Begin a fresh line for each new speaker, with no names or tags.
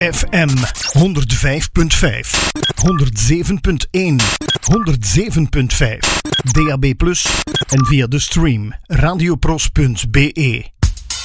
FM 105.5, 107.1, 107.5, DAB+ en via de stream radiopros.be.